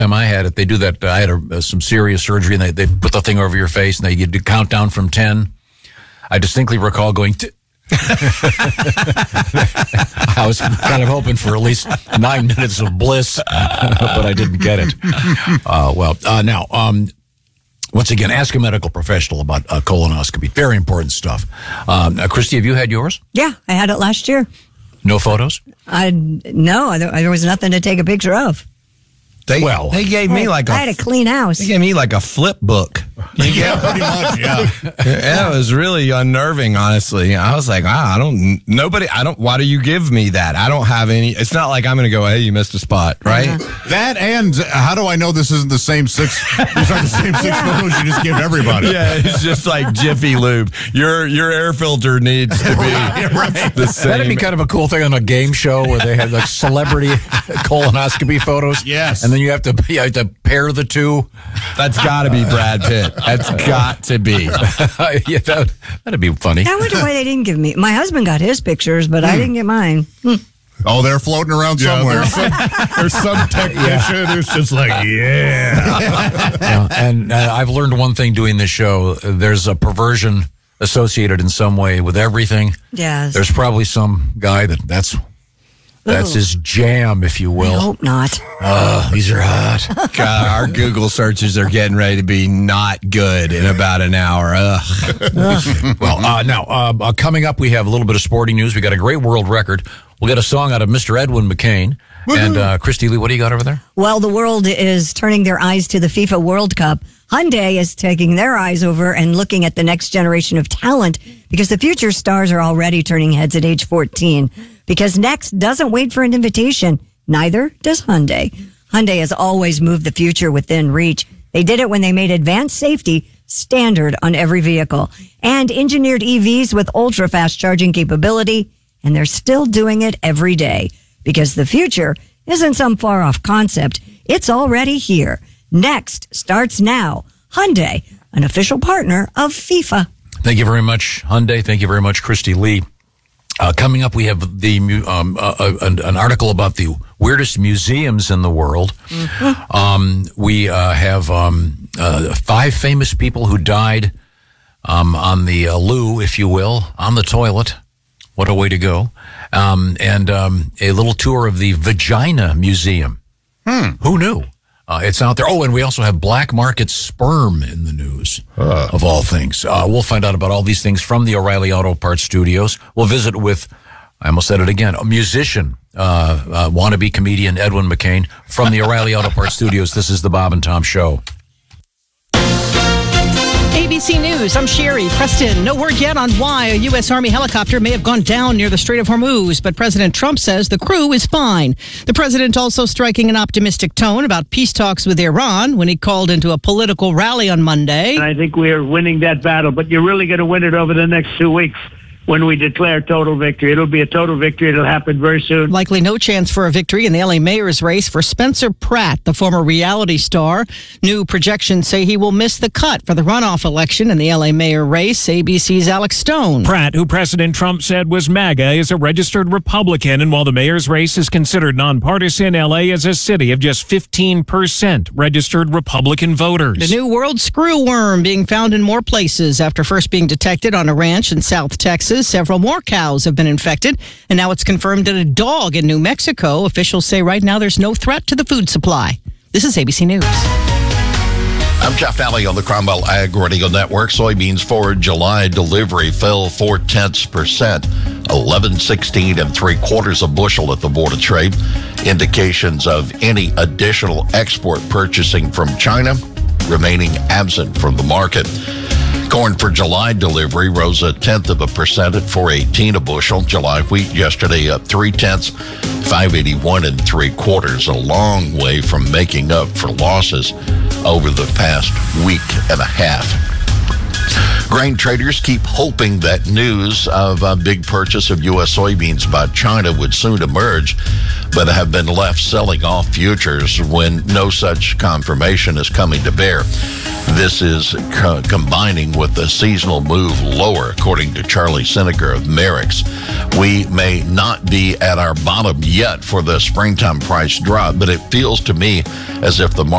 time I had it, they do that. I had some serious surgery, and they put the thing over your face, and they do countdown from 10. I distinctly recall going to. I was kind of hoping for at least 9 minutes of bliss, but I didn't get it. Now, once again, ask a medical professional about colonoscopy. Very important stuff. Christy, have you had yours? Yeah, I had it last year. No photos? No, there was nothing to take a picture of. They gave me I had a clean house. They gave me like a flip book. Yeah, pretty much, yeah. Yeah, it was really unnerving, honestly. I was like, why do you give me that? I don't have any, it's not like I'm going to go, hey, you missed a spot, right? That and how do I know this isn't the same six, these aren't the same six photos you just give everybody? Yeah, it's just like Jiffy Lube. Your air filter needs to be the same. That'd be kind of a cool thing on a game show where they had like celebrity colonoscopy photos. Yes. And then you have to pair the two. That's got to be Brad Pitt. That's got to be. Yeah, that'd be funny. I wonder why they didn't give me. My husband got his pictures, but I didn't get mine. Oh, they're floating around somewhere. There's some technician who's just like, And I've learned one thing doing this show. There's a perversion associated in some way with everything. Yes. There's probably some guy that's his jam, if you will. I hope not. These are hot. God, our Google searches are getting ready to be not good in about an hour. Now, coming up, we have a little bit of sporting news. We got a great world record. We'll get a song out of Mr. Edwin McCain. And Christy Lee, what do you got over there? Well, the world is turning their eyes to the FIFA World Cup. Hyundai is taking their eyes over and looking at the next generation of talent because the future stars are already turning heads at age 14. Because Next doesn't wait for an invitation. Neither does Hyundai. Hyundai has always moved the future within reach. They did it when they made advanced safety standard on every vehicle and engineered EVs with ultra-fast charging capability. And they're still doing it every day because the future isn't some far-off concept. It's already here. Next starts now. Hyundai, an official partner of FIFA. Thank you very much, Hyundai. Thank you very much, Christy Lee. Coming up, we have an article about the weirdest museums in the world. We have 5 famous people who died on the loo, if you will, on the toilet. What a way to go. And a little tour of the Vagina Museum. Who knew? It's out there. Oh, and we also have black market sperm in the news, of all things. We'll find out about all these things from the O'Reilly Auto Parts Studios. We'll visit with, I almost said it again, a musician, wannabe comedian Edwin McCain from the O'Reilly Auto Parts Studios. This is the Bob and Tom Show. ABC News, I'm Sherry. Preston, no word yet on why a U.S. Army helicopter may have gone down near the Strait of Hormuz, but President Trump says the crew is fine. The president also striking an optimistic tone about peace talks with Iran when he called into a political rally on Monday. I think we are winning that battle, but you're really going to win it over the next 2 weeks. When we declare total victory. It'll be a total victory. It'll happen very soon. Likely no chance for a victory in the LA mayor's race for Spencer Pratt, the former reality star. New projections say he will miss the cut for the runoff election in the LA mayor race. ABC's Alex Stone. Pratt, who President Trump said was MAGA, is a registered Republican, and while the mayor's race is considered nonpartisan, LA is a city of just 15% registered Republican voters. The new world screwworm being found in more places after first being detected on a ranch in South Texas. Several more cows have been infected, and now it's confirmed that a dog in New Mexico. Officials say right now there's no threat to the food supply. This is ABC News. I'm Jeff Daly on the Cromwell Ag Radio Network. Soybeans for July delivery fell 0.4%, 11.16 3/4 of bushel at the Board of Trade. Indications of any additional export purchasing from China remaining absent from the market. Corn for July delivery rose 0.1% at 4.18 a bushel. July wheat yesterday up 0.3, 5.81 3/4, a long way from making up for losses over the past week and a half. Grain traders keep hoping that news of a big purchase of U.S. soybeans by China would soon emerge, but have been left selling off futures when no such confirmation is coming to bear. This is combining with the seasonal move lower, according to Charlie Seneca of Merrick's. We may not be at our bottom yet for the springtime price drop, but it feels to me as if the market